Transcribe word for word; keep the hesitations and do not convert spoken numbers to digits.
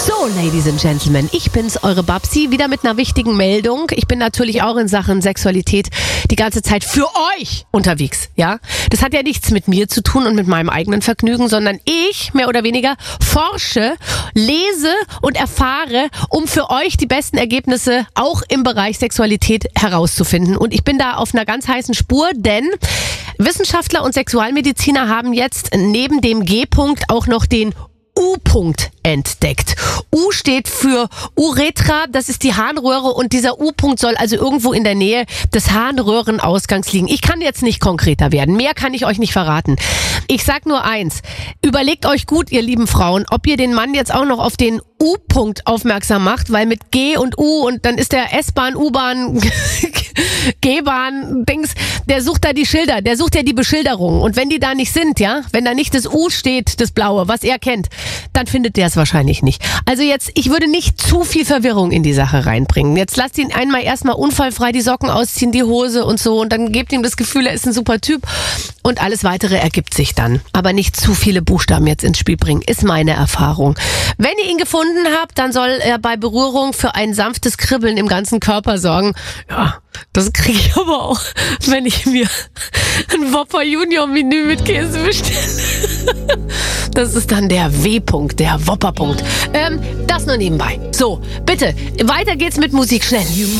So, Ladies and Gentlemen, ich bin's, eure Babsi, wieder mit einer wichtigen Meldung. Ich bin natürlich auch in Sachen Sexualität die ganze Zeit für euch unterwegs, ja? Das hat ja nichts mit mir zu tun und mit meinem eigenen Vergnügen, sondern ich, mehr oder weniger, forsche, lese und erfahre, um für euch die besten Ergebnisse auch im Bereich Sexualität herauszufinden. Und ich bin da auf einer ganz heißen Spur, denn Wissenschaftler und Sexualmediziner haben jetzt neben dem G-Punkt auch noch den U-Punkt entdeckt. U steht für Uretra, das ist die Harnröhre und dieser U-Punkt soll also irgendwo in der Nähe des Harnröhrenausgangs liegen. Ich kann jetzt nicht konkreter werden, mehr kann ich euch nicht verraten. Ich sag nur eins, überlegt euch gut, ihr lieben Frauen, ob ihr den Mann jetzt auch noch auf den U-Punkt aufmerksam macht, weil mit G und U und dann ist der S-Bahn, U-Bahn, G-Bahn, Dings, der sucht da die Schilder, der sucht ja die Beschilderung und wenn die da nicht sind, ja, wenn da nicht das U steht, das Blaue, was er kennt, dann findet der es wahrscheinlich nicht. Also jetzt, ich würde nicht zu viel Verwirrung in die Sache reinbringen. Jetzt lasst ihn einmal erstmal unfallfrei die Socken ausziehen, die Hose und so und dann gebt ihm das Gefühl, er ist ein super Typ und alles weitere ergibt sich dann. Aber nicht zu viele Buchstaben jetzt ins Spiel bringen, ist meine Erfahrung. Wenn ihr ihn gefunden habt, dann soll er bei Berührung für ein sanftes Kribbeln im ganzen Körper sorgen. Ja, das kriege ich aber auch, wenn ich mir ein Whopper Junior Menü mit Käse bestelle. Das ist dann der W-Punkt, der Whopper-Punkt. Ähm, das nur nebenbei. So, bitte, weiter geht's mit Musik schnell.